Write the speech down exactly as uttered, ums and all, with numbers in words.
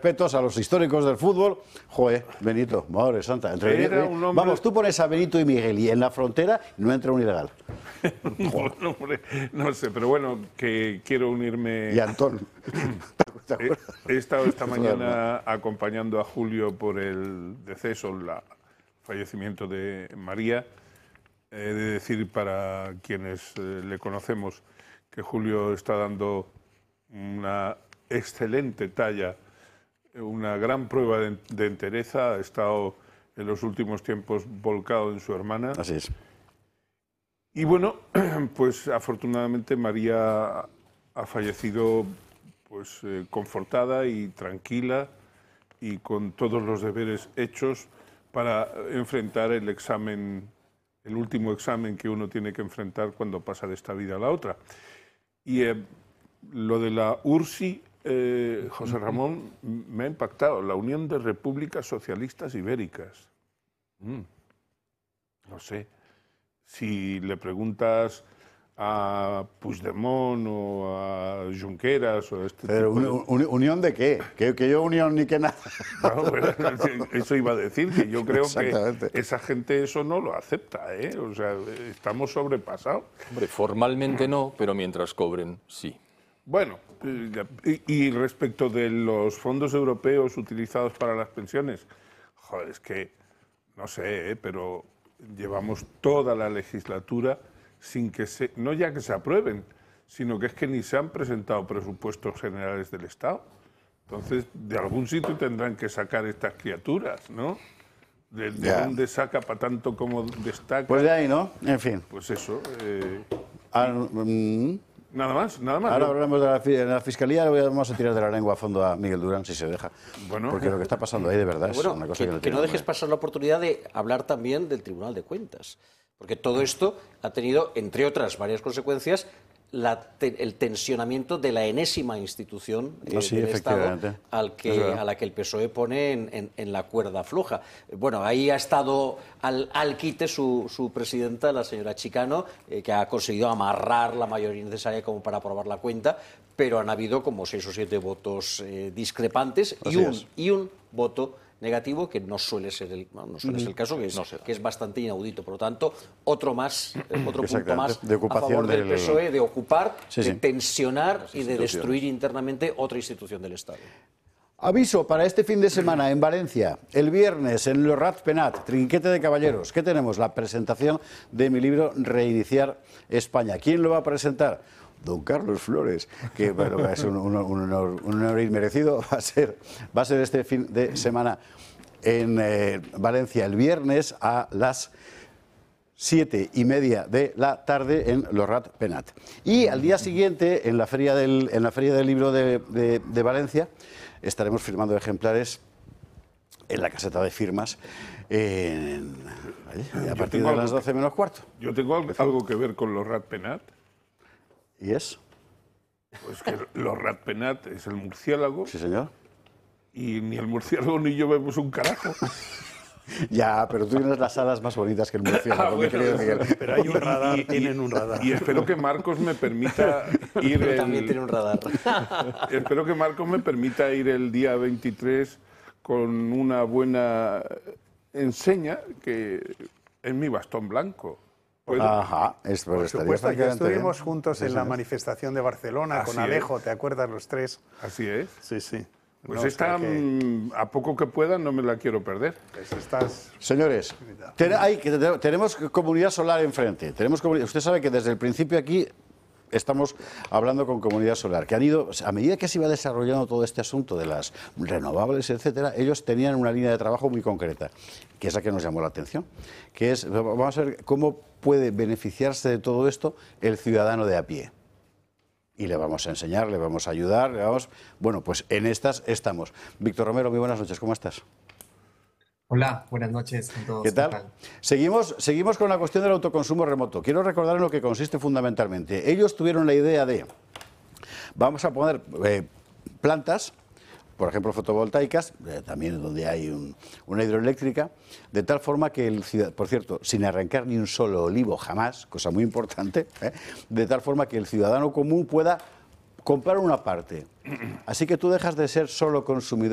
respetos a los históricos del fútbol. Joder, Benito, madre santa. Entre, Era un hombre... Vamos, tú pones a Benito y Miguel y en la frontera no entra un ilegal. no, hombre, no sé, pero bueno, que quiero unirme... Y Antón. He, he estado esta mañana acompañando a Julio por el deceso, el fallecimiento de María. He de decir para quienes eh, le conocemos que Julio está dando una excelente talla, una gran prueba de, de entereza. Ha estado en los últimos tiempos volcado en su hermana. Así es. Y bueno, pues afortunadamente María ha fallecido pues eh, confortada y tranquila y con todos los deberes hechos para enfrentar el examen, el último examen que uno tiene que enfrentar cuando pasa de esta vida a la otra. Y eh, lo de la U R S I, eh, José Ramón, me ha impactado, la Unión de Repúblicas Socialistas Ibéricas. Mm, no sé, si le preguntas a Puigdemont o a Junqueras o este Pero tipo de... un, un, ¿unión de qué? Que, que yo unión ni que nada. No, bueno, eso iba a decir, que yo creo que esa gente eso no lo acepta, ¿eh? O sea, estamos sobrepasados. Hombre, formalmente no, pero mientras cobren, sí. Bueno, y, y respecto de los fondos europeos utilizados para las pensiones, joder, es que, no sé, ¿eh? Pero llevamos toda la legislatura sin que se, no ya que se aprueben, sino que es que ni se han presentado presupuestos generales del Estado. Entonces, de algún sitio tendrán que sacar estas criaturas, ¿no? ¿De, de dónde saca para tanto como destaca? Pues de ahí, ¿no? En fin. Pues eso. Eh, ah, mm, nada más, nada más. Ahora hablamos de la, de la Fiscalía, le vamos a tirar de la lengua a fondo a Miguel Durán, si se deja. Bueno, porque lo que está pasando ahí de verdad es bueno, una cosa que, que, no, que no dejes pasar la oportunidad de hablar también del Tribunal de Cuentas. Porque todo esto ha tenido, entre otras varias consecuencias, la te, el tensionamiento de la enésima institución eh, sí, del Estado al que, a la que el P S O E pone en, en, en la cuerda floja. Bueno, ahí ha estado al, al quite su, su presidenta, la señora Chicano, eh, que ha conseguido amarrar la mayoría necesaria como para aprobar la cuenta, pero han habido como seis o siete votos eh, discrepantes y un, y un voto negativo, que no suele ser el, no, no suele ser el caso, que es, no que es bastante inaudito. Por lo tanto, otro más, otro punto más de ocupación a favor del del P S O E, de ocupar, sí, de sí. tensionar y de destruir internamente otra institución del Estado. Aviso para este fin de semana en Valencia, el viernes en Le Rat Penat, Trinquete de Caballeros. ¿Qué tenemos? La presentación de mi libro Reiniciar España. ¿Quién lo va a presentar? Don Carlos Flores, que bueno, es un, un, un, honor, un honor inmerecido. Va a ser, va a ser este fin de semana en eh, Valencia el viernes a las siete y media de la tarde en Le Rat Penat. Y al día siguiente, en la Feria del, en la feria del Libro de, de, de Valencia, estaremos firmando ejemplares en la caseta de firmas en, allí, a partir de las doce menos cuarto. Yo tengo algo que ver con Le Rat Penat. ¿Y es? Pues que Le Rat Penat es el murciélago. Sí, señor. Y ni el murciélago ni yo vemos un carajo. Ya, pero tú tienes las alas más bonitas que el murciélago, ah, bueno, querido Miguel. Pero hay un radar, y, tienen un radar. Y espero que Marcos me permita ir... Pero el, también tiene un radar. Espero que Marcos me permita ir el día veintitrés con una buena enseña que en mi bastón blanco. ¿Puedo? Ajá, es, por supuesto, ya estuvimos bien. juntos en la manifestación de Barcelona. Así con Alejo, es. ¿Te acuerdas los tres? Así es. Sí, sí. Pues no, esta, o sea que... a poco que pueda, no me la quiero perder. Pues estás... Señores, ten, hay, tenemos comunidad solar enfrente. Tenemos comunidad, usted sabe que desde el principio aquí estamos hablando con Comunidad Solar, que han ido, a medida que se iba desarrollando todo este asunto de las renovables, etcétera, ellos tenían una línea de trabajo muy concreta, que es la que nos llamó la atención, que es, vamos a ver cómo puede beneficiarse de todo esto el ciudadano de a pie. Y le vamos a enseñar, le vamos a ayudar, le vamos... Bueno, pues en estas estamos. Víctor Romero, muy buenas noches, ¿cómo estás? Hola, buenas noches a todos. ¿Qué tal? ¿Qué tal? Seguimos, seguimos con la cuestión del autoconsumo remoto. Quiero recordar en lo que consiste fundamentalmente. Ellos tuvieron la idea de, vamos a poner eh, plantas, por ejemplo fotovoltaicas, eh, también donde hay un, una hidroeléctrica, de tal forma que el ciudadano, por cierto, sin arrancar ni un solo olivo jamás, cosa muy importante, eh, de tal forma que el ciudadano común pueda comprar una parte. Así que tú dejas de ser solo consumidor